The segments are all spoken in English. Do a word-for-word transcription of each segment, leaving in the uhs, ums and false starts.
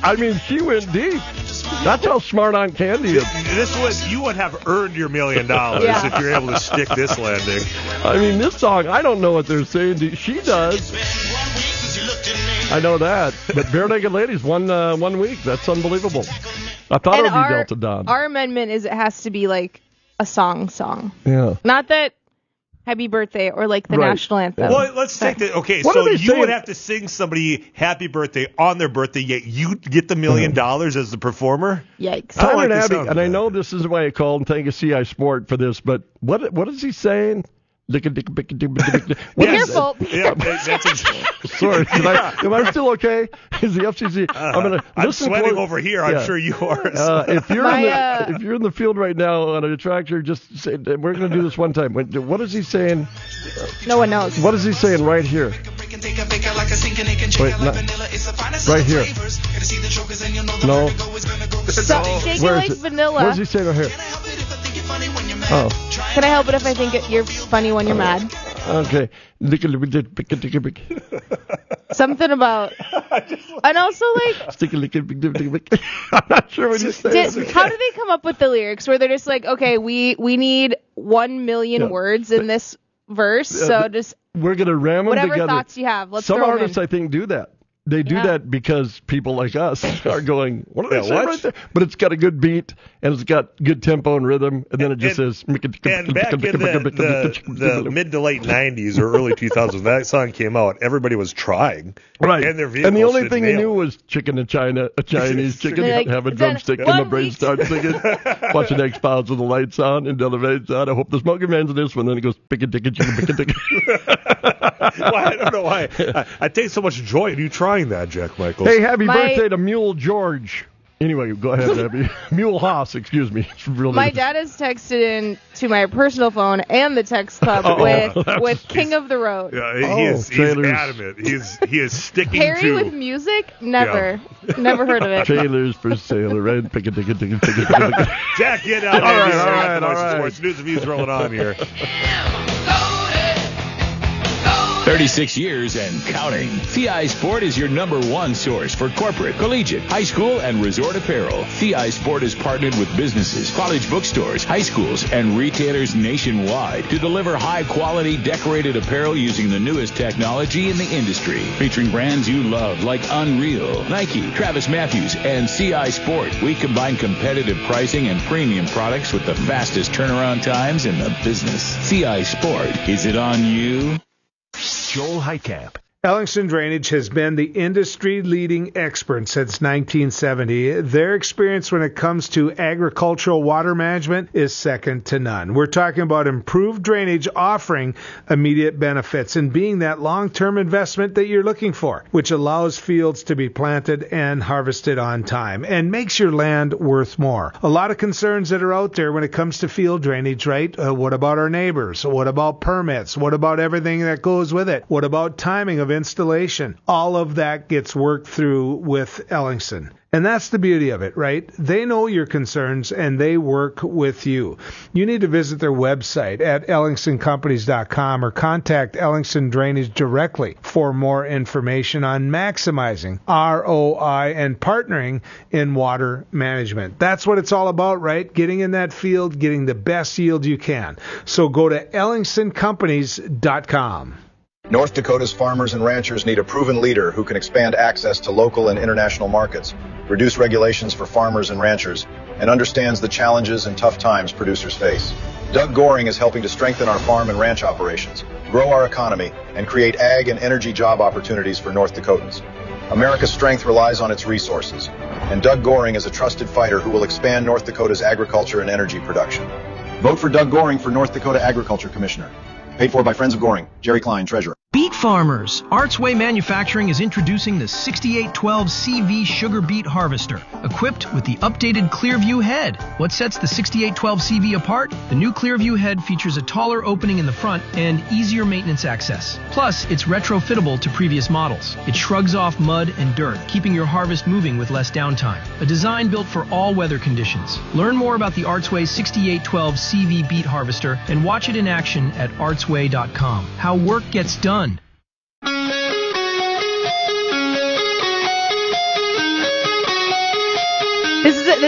I mean, she went deep. That's how smart Aunt Candy is. This would you would have earned your million dollars Yeah. if you're able to stick this landing. I mean, this song, I don't know what they're saying. She does. I know that. But Bare Naked Ladies, one uh, one week. That's unbelievable. I thought And it would our, be Delta Dawn. our amendment is it has to be like a song song. Yeah. Not that Happy Birthday or like the Right. national anthem. Well, let's take the okay. What So are they you saying? would have to sing somebody happy birthday on their birthday, yet you get the million dollars as the performer. Yikes. I don't Tyler like and the Abby, sound of and I that. know this is why I called and thank you C I Sport for this, but what what is he saying? What Careful. Yeah, that's exactly. Sorry, did I, am I still okay? Is the F C C? I'm gonna I'm listen sweating close- over here. I'm Yeah. sure you are. Uh, if you're My, in the, uh, if you're in the field right now on a tractor, just say, we're going to do this one time. What what is he saying? No one knows. What is he saying right here? Wait, not, right here. No. So, shake it Where like is it? vanilla. What is he saying right here? Oh, Can I help it if I think it, you're funny when you're mad? okay. Something about. And also, like, I'm not sure what he's saying. did, how do they come up with the lyrics where they're just like, okay, we we need one million Yeah. words in this verse, so just We're going to ram them whatever together. thoughts you have, let's Some throw 'em artists, in. I think, do that. They do Yeah. that because people like us are going, what are they Yeah, saying what? right there? But it's got a good beat, and it's got good tempo and rhythm, and then it just And- says... And back in the, the, the mid to late nineties or early two thousands, when that song came out, everybody was trying. Right. And their And vehicles the only should thing you nail knew it. was chicken in China, a Chinese chicken, They're like, have a then drumstick, and one the brain week- starts singing. Watching X-Files with the lights on and the elevator's on. I hope the smoking man's in this one. Then it goes, pick a ticket, chicken, pick a ticket. Well, I don't know why. I, I take so much joy in you trying that, Jack Michaels. Hey, happy My- birthday to Mule George. Anyway, go ahead, Abby. Mule Haas, excuse me. It's real My name. dad has texted in to my personal phone and the text club Oh, with that's- with King of the Road. Yeah, he Oh, is he's trailers. adamant. He's he is sticking Harry to. with music? Never. Never heard of it. Trailers for sale, right? Pick a ticket, ticket, ticket, ticket. Jack, get out. All right, Here. all right, Voice all of right. Sports News and views rolling on here. thirty-six years and counting. C I Sport is your number one source for corporate, collegiate, high school, and resort apparel. C I Sport is partnered with businesses, college bookstores, high schools, and retailers nationwide to deliver high-quality decorated apparel using the newest technology in the industry. Featuring brands you love like Unreal, Nike, Travis Matthews, and C I Sport. We combine competitive pricing and premium products with the fastest turnaround times in the business. C I Sport. Is it on you? Joel Heitkamp. Ellingson Drainage has been the industry-leading expert since nineteen seventy. Their experience when it comes to agricultural water management is second to none. We're talking about improved drainage offering immediate benefits and being that long-term investment that you're looking for, which allows fields to be planted and harvested on time and makes your land worth more. A lot of concerns that are out there when it comes to field drainage, right? Uh, what about our neighbors? What about permits? What about everything that goes with it? What about timing of installation? All of that gets worked through with Ellingson. And that's the beauty of it, right? They know your concerns and they work with you. You need to visit their website at ellingson companies dot com or contact Ellingson Drainage directly for more information on maximizing R O I and partnering in water management. That's what it's all about, right? Getting in that field, getting the best yield you can. So go to ellingson companies dot com. North Dakota's farmers and ranchers need a proven leader who can expand access to local and international markets, reduce regulations for farmers and ranchers, and understands the challenges and tough times producers face. Doug Goring is helping to strengthen our farm and ranch operations, grow our economy, and create ag and energy job opportunities for North Dakotans. America's strength relies on its resources, and Doug Goring is a trusted fighter who will expand North Dakota's agriculture and energy production. Vote for Doug Goring for North Dakota Agriculture Commissioner. Paid for by Friends of Goring. Jerry Klein, Treasurer. Beet farmers, Artsway Manufacturing is introducing the sixty-eight twelve C V Sugar Beet Harvester, equipped with the updated Clearview head. What sets the sixty-eight twelve C V apart? The new Clearview head features a taller opening in the front and easier maintenance access. Plus, it's retrofittable to previous models. It shrugs off mud and dirt, keeping your harvest moving with less downtime. A design built for all weather conditions. Learn more about the Artsway sixty-eight twelve C V Beet Harvester and watch it in action at artsway dot com. How work gets done.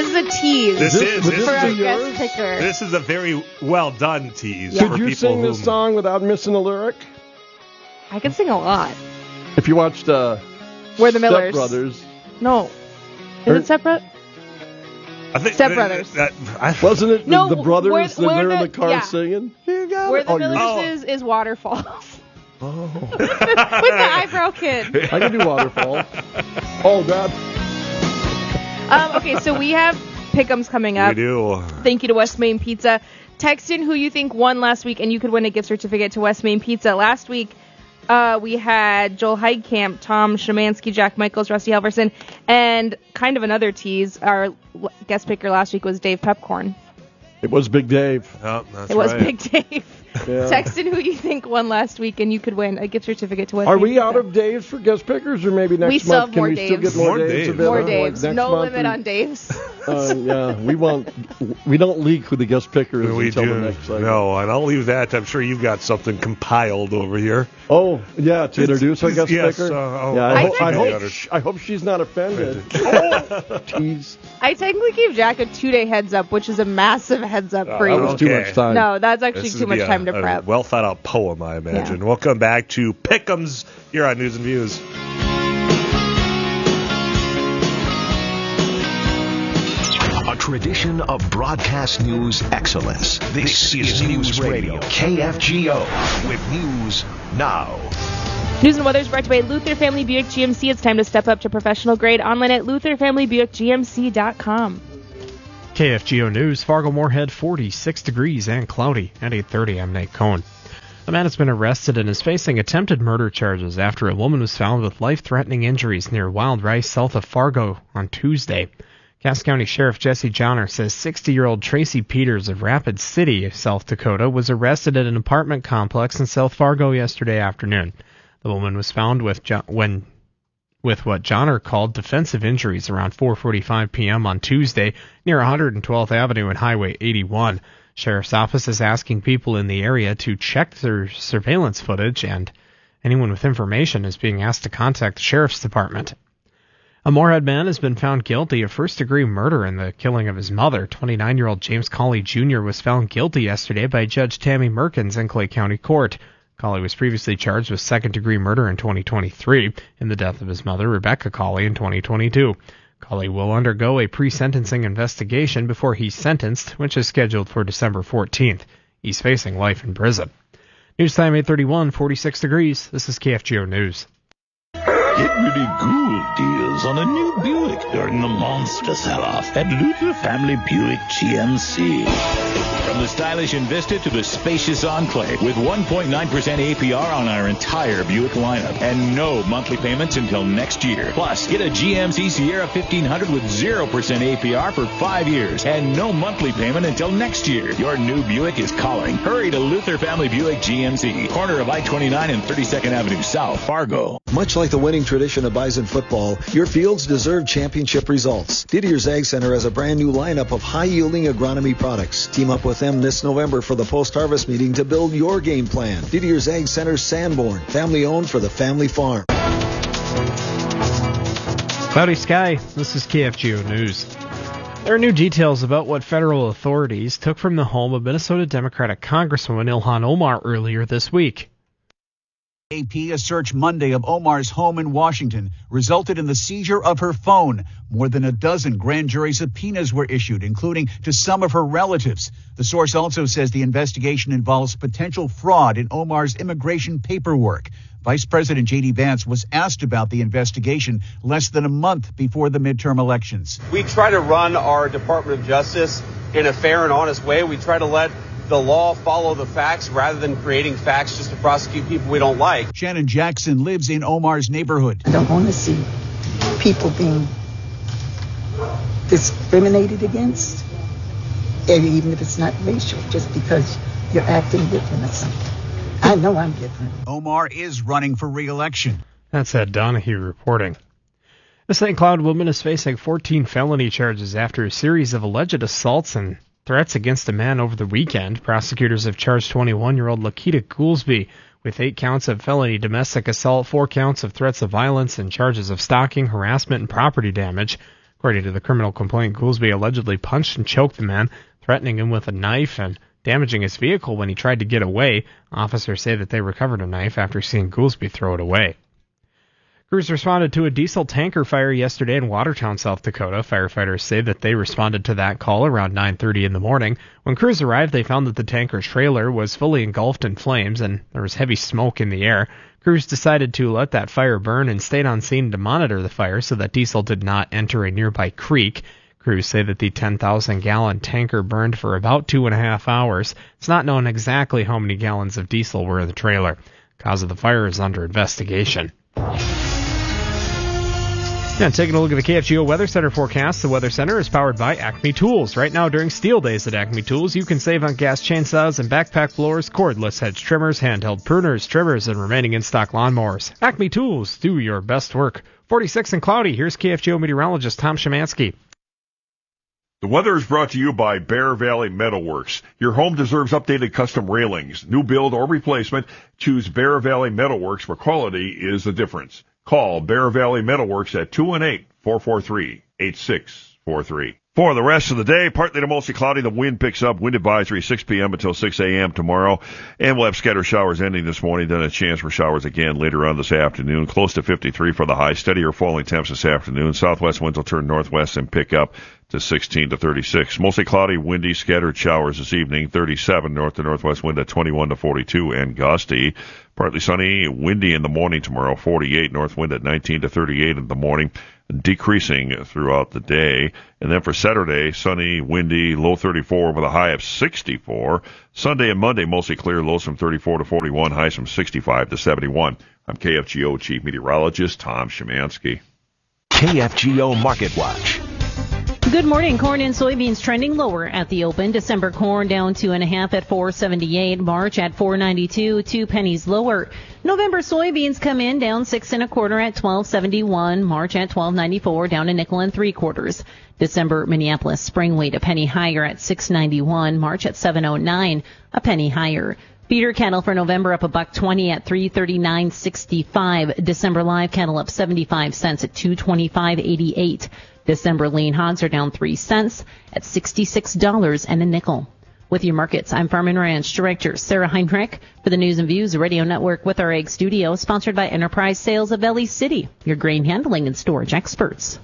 This is a tease. This, This- is this this for is our is a, guest picker. this is a very well done tease. Yeah. for Could you people sing this who- song without missing a lyric? I can sing a lot. If you watched uh, We're the Step Millers. Brothers, No. Is Or- it Step Brothers? I think Step that- Brothers. that- I- wasn't it No, the, the brothers we're- that we're they're in the- the car yeah. singing? You got Where it. the Oh, you're- Millers Oh. is, is Waterfalls. oh. With the eyebrow kid. I can do Waterfall. Oh, God. Um, okay, so we have pick'ems coming up. we do. Thank you to West Main Pizza. Text in who you think won last week, and you could win a gift certificate to West Main Pizza. Last week, uh, we had Joel Heidkamp, Tom Szymanski, Jack Michaels, Rusty Halverson, and kind of another tease. Our l- guest picker last week was Dave Pepcorn. It was Big Dave. Oh, that's It was right. Big Dave. Yeah. Text in who you think won last week, and you could win a gift certificate to West Are Main we Pizza. out of Daves for guest pickers, or maybe next We still month have can more we still Daves. get more, More Daves? Daves. available? More Like Daves. next No month limit we- on Daves. Uh, yeah, we want we don't leak who the guest picker is We until do. the next segment. No, and I'll leave that. I'm sure you've got something compiled over here. Oh, yeah, to introduce our guest yes, picker. uh, oh, yeah, I, I hope, I, technically- hope, sh- I hope she's not offended. oh, tease. I technically gave Jack a two-day heads up, which is a massive heads up for That you. was too Okay. much time. No, that's actually This too would much be a- time to a prep. well thought out poem, I imagine. Welcome back to Pick'ems here on News and Views. A tradition of broadcast news excellence. This, is News Radio, K F G O, with news now. News and weather is brought to you by Luther Family Buick G M C. It's time to step up to professional grade. Online at luther family buick g m c dot com. K F G O News, Fargo-Moorhead, forty-six degrees and cloudy. At eight thirty, I'm Nate Cohn. A man has been arrested and is facing attempted murder charges after a woman was found with life-threatening injuries near Wild Rice, south of Fargo, on Tuesday. Cass County Sheriff Jesse Johnner says sixty-year-old Tracy Peters of Rapid City, South Dakota, was arrested at an apartment complex in South Fargo yesterday afternoon. The woman was found with jo- when with what Johnner called defensive injuries around four forty-five p.m. on Tuesday near one hundred twelfth Avenue and Highway eighty-one. Sheriff's office is asking people in the area to check their surveillance footage, and anyone with information is being asked to contact the Sheriff's Department. A Moorhead man has been found guilty of first-degree murder in the killing of his mother. twenty-nine-year-old James Colley Junior was found guilty yesterday by Judge Tammy Merkins in Clay County Court. Colley was previously charged with second-degree murder in twenty twenty-three in the death of his mother, Rebecca Colley, in twenty twenty-two. Colley will undergo a pre-sentencing investigation before he's sentenced, which is scheduled for December fourteenth. He's facing life in prison. News time eight thirty-one, forty-six degrees. This is K F G O News. Get really good deals on a new Buick during the monster sell-off at Luther Family Buick G M C. From the stylish Invista to the spacious Enclave, with one point nine percent A P R on our entire Buick lineup and no monthly payments until next year. Plus, get a G M C Sierra fifteen hundred with zero percent A P R for five years and no monthly payment until next year. Your new Buick is calling. Hurry to Luther Family Buick G M C, corner of I twenty-nine and thirty-second Avenue South, Fargo. Much like the winning tradition of Bison football, your fields deserve championship results. Didier's Ag Center has a brand new lineup of high-yielding agronomy products. Team up with them this November for the post-harvest meeting to build your game plan. Didier's Ag Center, Sanborn, family-owned for the family farm. Cloudy sky. This is K F G O News. There are new details about what federal authorities took from the home of Minnesota Democratic Congresswoman Ilhan Omar earlier this week. A P, a search Monday of Omar's home in Washington resulted in the seizure of her phone. More than a dozen grand jury subpoenas were issued, including to some of her relatives. The source also says the investigation involves potential fraud in Omar's immigration paperwork. Vice President J D Vance was asked about the investigation less than a month before the midterm elections. We try to run our Department of Justice in a fair and honest way. We try to let the law follow the facts rather than creating facts just to prosecute people we don't like. Shannon Jackson lives in Omar's neighborhood. I don't want to see people being discriminated against, and even if it's not racial, just because you're acting different or something. I know I'm different. Omar is running for re-election. That's Ed Donahue reporting. A Saint Cloud woman is facing fourteen felony charges after a series of alleged assaults and threats against a man over the weekend. Prosecutors have charged twenty-one-year-old Lakita Goolsby with eight counts of felony domestic assault, four counts of threats of violence, and charges of stalking, harassment, and property damage. According to the criminal complaint, Goolsby allegedly punched and choked the man, threatening him with a knife and damaging his vehicle when he tried to get away. Officers say that they recovered a knife after seeing Goolsby throw it away. Crews responded to a diesel tanker fire yesterday in Watertown, South Dakota. Firefighters say that they responded to that call around nine thirty in the morning. When crews arrived, they found that the tanker trailer was fully engulfed in flames and there was heavy smoke in the air. Crews decided to let that fire burn and stayed on scene to monitor the fire so that diesel did not enter a nearby creek. Crews say that the ten thousand gallon tanker burned for about two and a half hours. It's not known exactly how many gallons of diesel were in the trailer. The cause of the fire is under investigation. And taking a look at the K F G O Weather Center forecast, the Weather Center is powered by Acme Tools. Right now, during Steel Days at Acme Tools, you can save on gas chainsaws and backpack blowers, cordless hedge trimmers, handheld pruners, trimmers, and remaining in-stock lawnmowers. Acme Tools, do your best work. forty-six and cloudy. Here's K F G O meteorologist Tom Szymanski. The weather is brought to you by Bear Valley Metalworks. Your home deserves updated custom railings. New build or replacement, choose Bear Valley Metalworks, for quality is the difference. Call Bear Valley Metalworks at two one eight, four four three, eight six four three. For the rest of the day, partly to mostly cloudy. The wind picks up. Wind advisory six p.m. until six a.m. tomorrow. And we'll have scattered showers ending this morning, then a chance for showers again later on this afternoon. Close to fifty-three for the high. Steadier falling temps this afternoon. Southwest winds will turn northwest and pick up to sixteen to thirty-six. Mostly cloudy, windy, scattered showers this evening. thirty-seven north to northwest wind at twenty-one to forty-two and gusty. Partly sunny, windy in the morning tomorrow. forty-eight north wind at nineteen to thirty-eight in the morning. Decreasing throughout the day. And then for Saturday, sunny, windy, low thirty-four with a high of sixty-four. Sunday and Monday, mostly clear, lows from thirty-four to forty-one, highs from sixty-five to seventy-one. I'm K F G O Chief Meteorologist Tom Szymanski. K F G O Market Watch. Good morning. Corn and soybeans trending lower at the open. December corn down two and a half at four seventy-eight. March at four ninety-two, two pennies lower. November soybeans come in down six and a quarter at twelve seventy-one. March at twelve ninety-four, down a nickel and three quarters. December Minneapolis spring wheat a penny higher at six ninety-one. March at seven oh nine, a penny higher. Feeder cattle for November up a buck twenty at three thirty-nine sixty-five. December live cattle up seventy-five cents at two twenty-five eighty-eight. December lean hogs are down three cents at sixty-six dollars and a nickel. With your markets, I'm Farm and Ranch Director Sarah Heinrich for the News and Views Radio Network with our Egg Studio, sponsored by Enterprise Sales of Valley City, your grain handling and storage experts.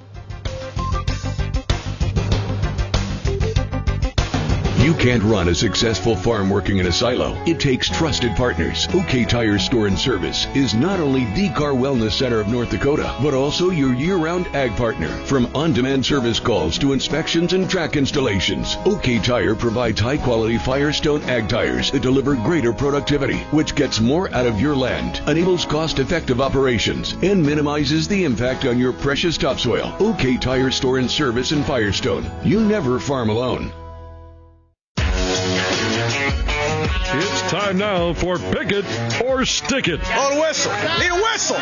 You can't run a successful farm working in a silo. It takes trusted partners. OK Tire Store and Service is not only the car wellness center of North Dakota, but also your year-round ag partner. From on-demand service calls to inspections and track installations, OK Tire provides high-quality Firestone ag tires that deliver greater productivity, which gets more out of your land, enables cost-effective operations, and minimizes the impact on your precious topsoil. OK Tire Store and Service in Firestone. You never farm alone. It's time now for Pick It or Stick It. On whistle. Need a whistle.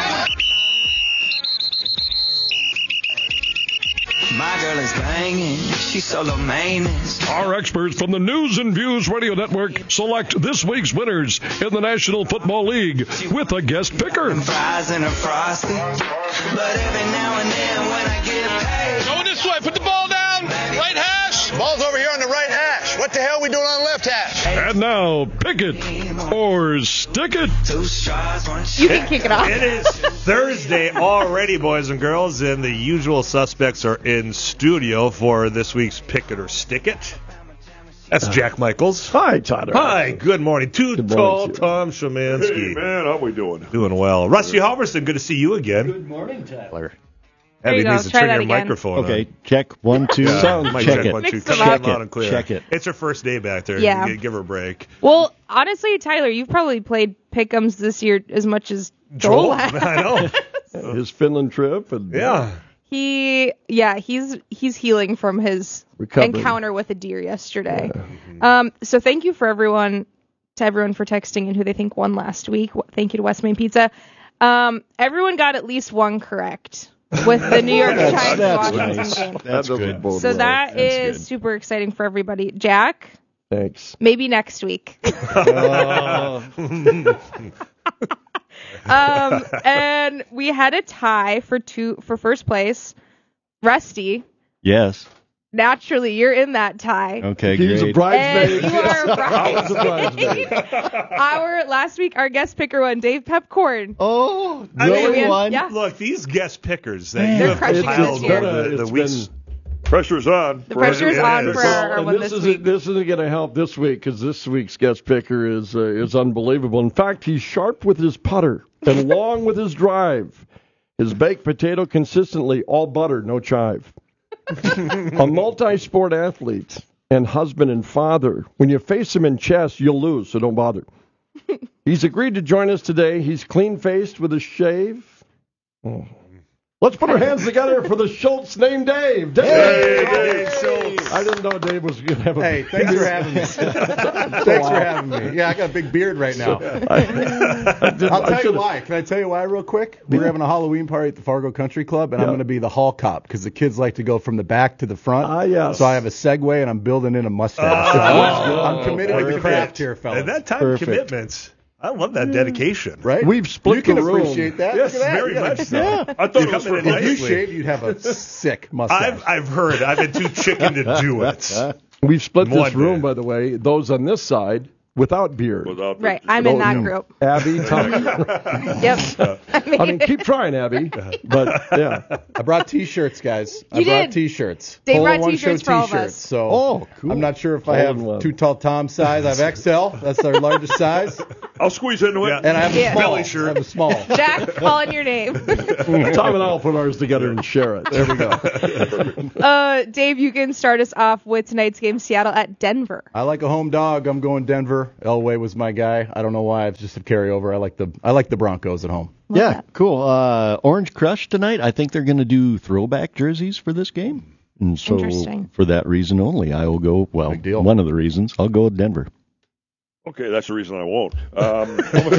My girl is banging. She's solo maintenance. Our experts from the News and Views Radio Network select this week's winners in the National Football League with a guest picker. Fries and a frosty. But every now and then when I get paid. Going this way. Put the ball down. Right hash. Ball's over here on the right hash. What the hell are we doing on the left hash? And now, pick it or stick it. You can kick it off. It is Thursday already, boys and girls, and the usual suspects are in studio for this week's Pick It or Stick It. That's Jack Michaels. Hi, Tyler. Hi, good morning. Too Good tall, morning, Tom Szymanski. Hey, man, how we doing? Doing well. Rusty Halverson, good to see you again. Good morning, Tyler. There you Abby go. needs to Try turn that your again. microphone Okay, on. check one, two. Yeah, Sound. mic Check check it. one, two. Mix Come them on, up. loud and clear. Check it. It's her first day back there. Yeah. G- Give her a break. Well, honestly, Tyler, you've probably played Pick'ems this year as much as Joel, Joel, has. I know. His Finland trip. And, Yeah. He, yeah, he's he's healing from his Recovering. encounter with a deer yesterday. Um, so thank you for everyone, to everyone for texting and who they think won last week. Thank you to West Main Pizza. Um, everyone got at least one correct with the New York That's- Giants that's Washington nice. game. That That's doesn't good. bode So well. that That's is good. super exciting for everybody. Jack, Thanks. maybe next week. Oh. um, and we had a tie for two for first place. Rusty, Yes. naturally, you're in that tie. Okay, He's great. a bridesmaid. And you are a I was a bridesmaid. bridesmaid. Our last week, our guest picker won, Dave Pepcorn. Oh, I mean, Really? one? Yeah. Look, these guest pickers that They're you have crushing compiled this year. over the, the It's weeks. been- Pressure's on. The pressure's It on is. for our, our And one this this isn't week. this isn't going to help this week because this week's guest picker is uh, is unbelievable. In fact, he's sharp with his putter and long with his drive. His baked potato consistently all butter, no chive. A multi-sport athlete and husband and father. When you face him in chess, you'll lose, so don't bother. He's agreed to join us today. He's clean-faced with a shave. Oh. Let's put our hands together for the Schultz named Dave. Dave! Hey, Dave Schultz. I didn't know Dave was going to have a Hey, thanks for having me. Thanks for having me. Yeah, I got a big beard right now. I, I did, I'll I tell you should've- why. Can I tell you why real quick? We're having a Halloween party at the Fargo Country Club, and Yeah. I'm going to be the hall cop because the kids like to go from the back to the front. Ah, yes. So I have a Segway, and I'm building in a mustache. Ah, So that's good. I'm committed to the Perfect. craft here, fellas. And that time Perfect. commitment, I love that dedication. Right? We've split You can the room. appreciate that. Yes, Look at that. very You gotta- much so. Yeah. I thought You it was come for in If you nicely. shaved, you'd have a sick mustache. I've I've heard. I've been too chicken to do it. We've split One this room, day. by the way. Those on this side without beard. Without the- Right, I'm in that Oh, group. Abby, Tom. Yep. I mean, keep trying, Abby. But yeah, I brought T-shirts, guys. I You brought did. T-shirts. Dave Polo brought One T-shirts Show for all of T-shirts. us. So Oh, cool. I'm not sure if I All have in one. too tall Tom size. I have X L. That's our largest size. I'll squeeze into it. Yeah. And I have a Yeah. small. Belly shirt. I have a small. Jack, calling your name. Tom and I'll put ours together and share it. There we go. Uh, Dave, you can start us off with tonight's game, Seattle at Denver. I like a home dog. I'm going Denver. Elway was my guy. I don't know why. It's just a carryover. I like the I like the Broncos at home. Yeah, that. cool. Uh, Orange Crush tonight. I think they're going to do throwback jerseys for this game. And so Interesting. for that reason only, I will go, well, Big deal. one of the reasons, I'll go with Denver. Okay, that's the reason I won't. Um,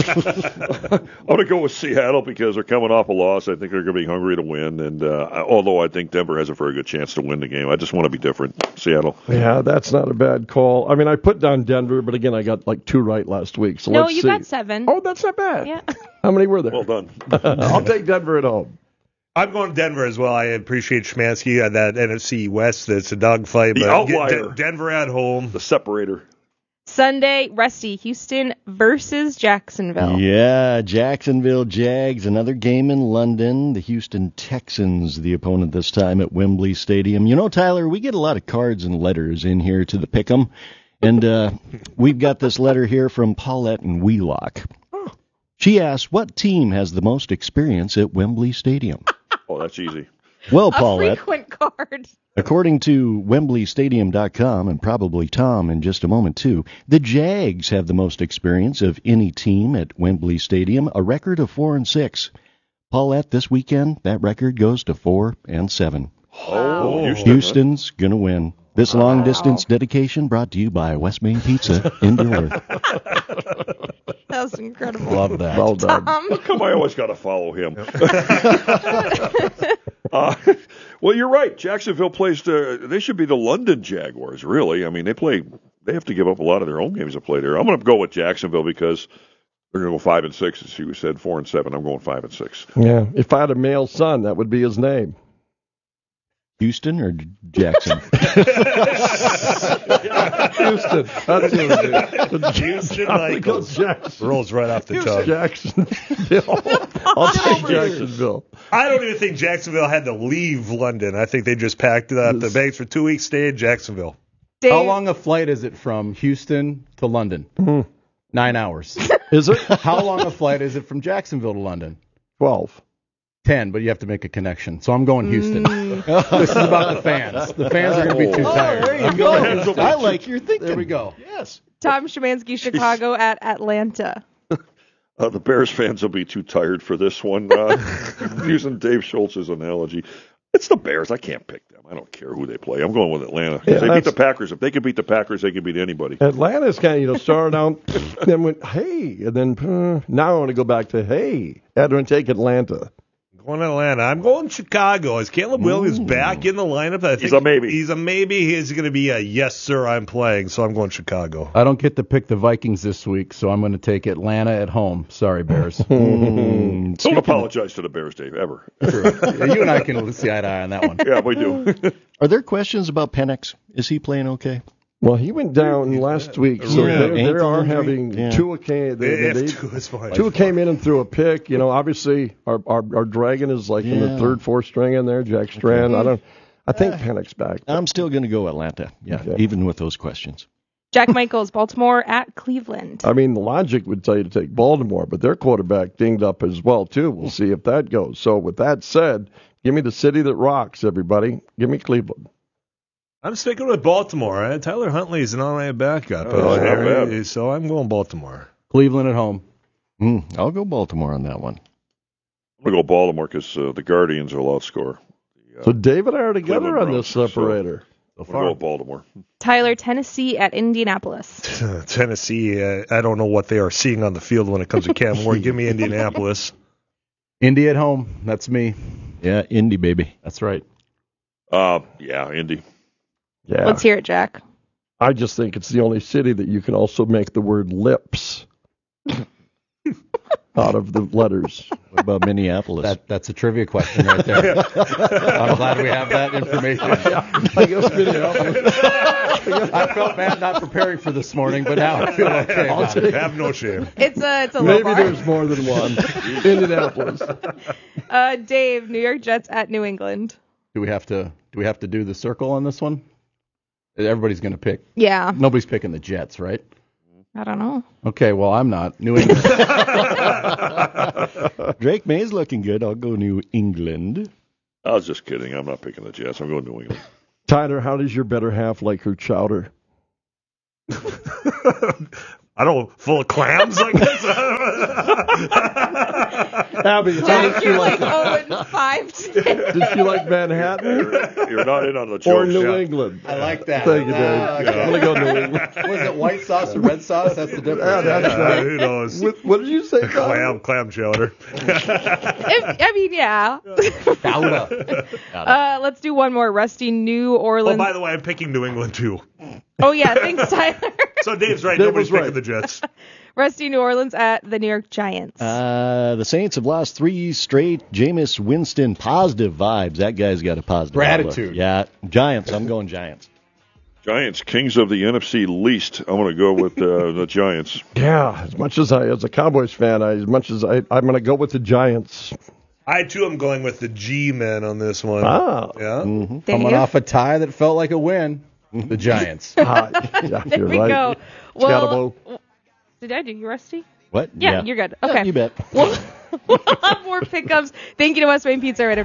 I'm going to go with Seattle because they're coming off a loss. I think they're going to be hungry to win. And uh, I- although I think Denver has a very good chance to win the game, I just want to be different. Seattle. Yeah, that's not a bad call. I mean, I put down Denver, but again, I got like two right last week. So No, let's you see. got seven. Oh, that's not bad. Yeah. How many were there? Well done. I'll take Denver at home. I'm going Denver as well. I appreciate Schmansky on that N F C West. It's a dogfight, The but outlier. De- Denver at home. The separator. Sunday, Rusty, Houston versus Jacksonville. Yeah, Jacksonville Jags, another game in London. The Houston Texans, the opponent this time at Wembley Stadium. You know, Tyler, we get a lot of cards and letters in here to the Pick'em, and uh, we've got this letter here from Paulette in Wheelock. She asks, what team has the most experience at Wembley Stadium? Oh, that's easy. Well, A Paulette, frequent card. according to Wembley Stadium dot com, and probably Tom in just a moment too, the Jags have the most experience of any team at Wembley Stadium, a record of four and six. Paulette, this weekend, that record goes to four and seven. Oh, Houston. Houston's gonna win. This long distance dedication brought to you by West Main Pizza in Dillard. That was incredible. Love that. Well done. Um, How come I always got to follow him? uh, well, you're right. Jacksonville plays the. They should be the London Jaguars, really. I mean, they play. They have to give up a lot of their own games to play there. I'm going to go with Jacksonville because they're going to go five and six. As you said, four and seven. I'm going five and six. Yeah, if I had a male son, that would be his name. Houston or Jackson? Houston. That's it. Houston I'll go Michaels. Jackson. Rolls right off the tongue. Jacksonville. I'll take Jacksonville. I don't even think Jacksonville had to leave London. I think they just packed up the bags for two weeks, stayed in Jacksonville. Dave, How long a flight is it from Houston to London? Mhm. Nine hours. Is it? How long a flight is it from Jacksonville to London? Twelve. Ten, but you have to make a connection. So I'm going Houston. Mm. This is about the fans. The fans are going to be too Oh, tired. there you I'm go. going Houston. I like your thinking. There we go. Yes. Tom Szymanski, Chicago at Atlanta. Uh, the Bears fans will be too tired for this one. Uh, using Dave Schultz's analogy, it's the Bears. I can't pick them. I don't care who they play. I'm going with Atlanta. Yeah, If they beat that's- the Packers. If they can beat the Packers, they can beat anybody. Atlanta's kind of, you know, started out, then went, hey, and then uh, now I want to go back to, hey, I'm going to take Atlanta. Going to Atlanta. I'm going Chicago. Is Caleb Williams Ooh. back in the lineup? I think He's a maybe. He's a maybe. He's going to be a yes, sir, I'm playing. So I'm going Chicago. I don't get to pick the Vikings this week, so I'm going to take Atlanta at home. Sorry, Bears. Mm, Don't apologize to the Bears, Dave, ever. True. Yeah, you and I can see eye to eye on that one. Yeah, we do. Are there questions about Penix? Is he playing okay? Well, he went down last week, so Yeah. they, they Ankle are injury? having Yeah. Tua came. They, If they, Tua's fine. Tua came in and threw a pick. You know, obviously our our, our dragon is like in the Yeah. third, fourth string in there. Jack Strand. I don't. I think Penix back. I'm still going to go Atlanta. Yeah, Okay. even with those questions. Jack Michaels, Baltimore at Cleveland. I mean, the logic would tell you to take Baltimore, but their quarterback dinged up as well too. We'll see if that goes. So with that said, give me the city that rocks, everybody. Give me Cleveland. I'm sticking with Baltimore. Uh, Tyler Huntley's an all right backup. Oh, uh, not there. bad. So I'm going Baltimore. Cleveland at home. Mm, I'll go Baltimore on that one. I'm going to go Baltimore because uh, the Guardians will outscore. So David and I are together Cleveland on Browns, this so- separator. I'm going to go Baltimore. Tyler, Tennessee at Indianapolis. Tennessee, uh, I don't know what they are seeing on the field when it comes to Cam Ward. Give me Indianapolis. Indy at home. That's me. Yeah, Indy, baby. That's right. Uh, yeah, Indy. Yeah. Let's hear it, Jack. I just think it's the only city that you can also make the word lips out of the letters. What about Minneapolis? That that's a trivia question right there. I'm glad we have that information. I guess Minneapolis. I felt bad not preparing for this morning, but now I feel okay. I'll about it. take- Have no shame. It's a it's a low Maybe bar. there's more than one. Indianapolis. Uh, Dave, New York Jets at New England. Do we have to do we have to do the circle on this one? Everybody's going to pick. Yeah, Nobody's picking the Jets, right? I don't know. Okay, well I'm not. New England. Drake May's looking good. I'll go New England. I was just kidding. I'm not picking the Jets. I'm going New England. Tyler, how does your better half like her chowder? I don't know, full of clams, I guess. Abby, how Jack, did you're you like like oh and five today. Did you like Manhattan You're not in on the or jokes. New yeah. England? I like that. Thank you, Dave. Ah, I'm going to go New England. Was it white sauce or red sauce? That's the difference. Yeah, that's Uh, right. who knows? With, what did you say, Tyler? Clam, clam chowder. If, I mean, yeah. Chowder. Uh, let's do one more. Rusty, New Oh, Orleans. by the way, I'm picking New England too. Oh yeah, thanks, Tyler. So Dave's right. Dave Nobody's was picking right. the Jets. Rusty, New Orleans at the New York Giants. Uh, the Saints have lost three straight. Jameis Winston, positive vibes. That guy's got a positive Gratitude. outlook. Yeah, Giants. I'm going Giants. Giants, kings of the N F C least. I'm going to go with uh, the Giants. Yeah, as much as I, as a Cowboys fan, I, as much as I, I'm going to go with the Giants. I too am going with the G-men on this one. Ah. Yeah. Mm-hmm. Coming off a tie that felt like a win. The Giants. Ah, yeah, there you're we right. go. Well, Scatterbo. did I do you, Rusty? What? Yeah, you're good. Yeah, Okay. you bet. We'll, we'll have more pickups. Thank you to West Main Pizza right